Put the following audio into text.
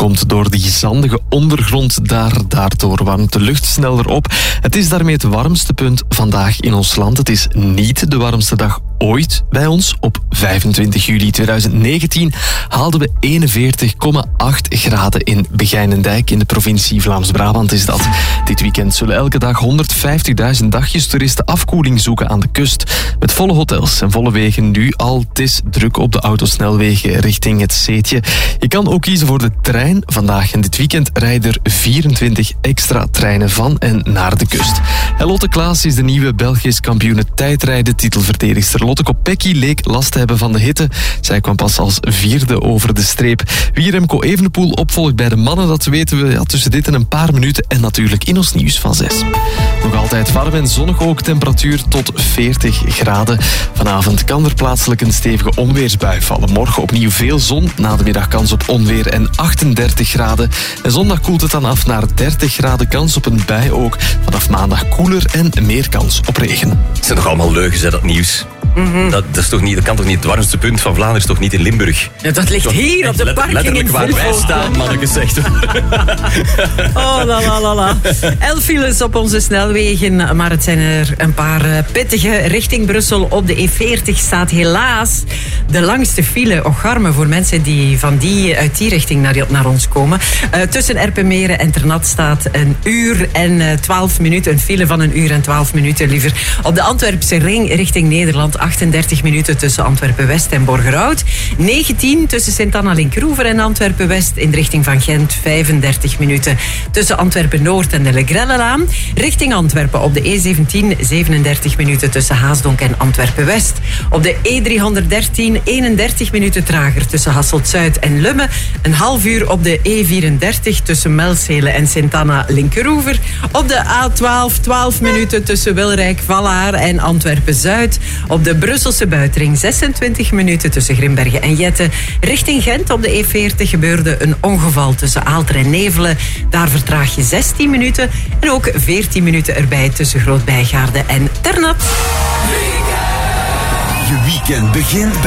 komt door die zandige ondergrond. Daardoor warmt de lucht sneller op. Het is daarmee het warmste punt vandaag in ons land. Het is niet de warmste dag ooit bij ons. Op 25 juli 2019 haalden we 41,8 graden in Begijnendijk. In de provincie Vlaams-Brabant is dat. Dit weekend zullen elke dag 150.000 dagjestoeristen afkoeling zoeken aan de kust. Met volle hotels en volle wegen nu al. Het is druk op de autosnelwegen richting het Zeetje. Je kan ook kiezen voor de trein. Vandaag en dit weekend rijden er 24 extra treinen van en naar de kust. En Lotte Klaas is de nieuwe Belgisch kampioene tijdrijden. Titelverdedigster Lotte Kopecky leek last te hebben van de hitte. Zij kwam pas als 4e over de streep. Wie Remco Evenepoel opvolgt bij de mannen, dat weten we tussen dit en een paar minuten. En natuurlijk in ons nieuws van 6. Nog altijd warm en zonnig ook, temperatuur tot 40 graden. Vanavond kan er plaatselijk een stevige onweersbui vallen. Morgen opnieuw veel zon, na de middag kans op onweer en 38 graden. En zondag koelt het dan af naar 30 graden, kans op een bui ook. Vanaf maandag koeler en meer kans op regen. Het zijn toch allemaal leugens, hè, dat nieuws? Mm-hmm. Dat kan toch niet het warmste punt van Vlaanderen, is toch niet in Limburg? Ja, dat ligt hier op de parking letterlijk in waar wij staan, manneke zegt. Oh, la. 11 files op onze snelwegen, maar het zijn er een paar pittige. Richting Brussel op de E40 staat helaas de langste file. Ocharme voor mensen die uit die richting naar ons komen. Tussen Erpenmeren en Ternat staat een uur en 12 minuten. Een file van een uur en 12 minuten liever. Op de Antwerpse ring richting Nederland 38 minuten tussen Antwerpen-West en Borgerhout. 19 tussen Sint-Anna-Linkeroever en Antwerpen-West in de richting van Gent. 35 minuten tussen Antwerpen-Noord en de Legrellelaan. Richting Antwerpen op de E17 37 minuten tussen Haasdonk en Antwerpen-West. Op de E313 31 minuten trager tussen Hasselt-Zuid en Lummen. Een half uur op de E34 tussen Melshelen en Sint-Anna-Linkeroever. Op de A12 12 minuten tussen Wilrijk, Vallaar en Antwerpen-Zuid. Op de Brusselse buitenring 26 minuten tussen Grimbergen en Jette. Richting Gent op de E40 gebeurde een ongeval tussen Aalter en Nevelen. Daar vertraag je 16 minuten. En ook 14 minuten erbij tussen Groot-Bijgaarde en Ternat. Je weekend begint bij